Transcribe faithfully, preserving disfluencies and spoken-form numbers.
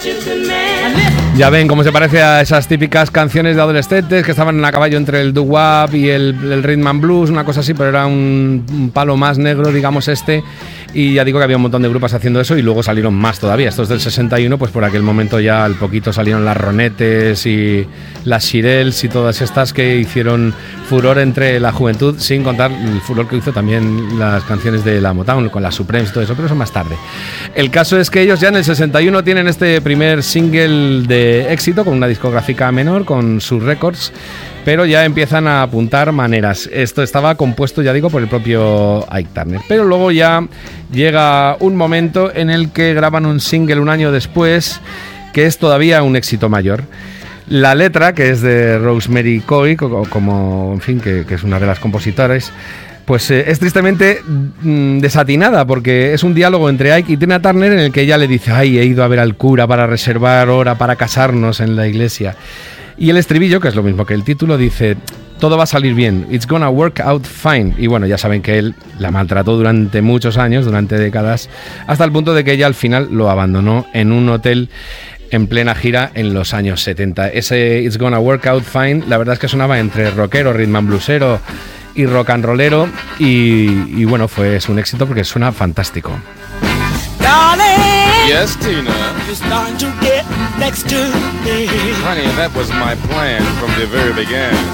Ya ven cómo se parece a esas típicas canciones de adolescentes que estaban a caballo entre el doo-wop y el, el rhythm and blues, una cosa así, pero era un, un palo más negro, digamos, este. Y ya digo que había un montón de grupos haciendo eso y luego salieron más todavía. Estos del sesenta y uno, pues por aquel momento ya al poquito salieron las Ronettes y las Shirelles y todas estas que hicieron furor entre la juventud, sin contar el furor que hizo también las canciones de la Motown con las Supremes y todo eso, pero eso más tarde. El caso es que ellos ya en el sesenta y uno tienen este primer single de éxito con una discográfica menor, con sus Records, pero ya empiezan a apuntar maneras. Esto estaba compuesto, ya digo, por el propio Ike Turner. Pero luego ya llega un momento en el que graban un single un año después, que es todavía un éxito mayor. La letra, que es de Rosemary Coy, como, en fin, que, que es una de las compositoras, pues eh, es tristemente mm, desatinada, porque es un diálogo entre Ike y Tina Turner en el que ella le dice: ay, he ido a ver al cura para reservar hora para casarnos en la iglesia. Y el estribillo, que es lo mismo que el título, dice: todo va a salir bien, it's gonna work out fine. Y bueno, ya saben que él la maltrató durante muchos años, durante décadas, hasta el punto de que ella al final lo abandonó en un hotel en plena gira en los años setenta. Ese It's Gonna Work Out Fine, la verdad es que sonaba entre rockero, rhythm and bluesero y rock and rollero, y, y bueno, fue es un éxito porque suena fantástico. Darling, yes, Tina. You're starting to get next to me. Honey, that was my plan from the very beginning.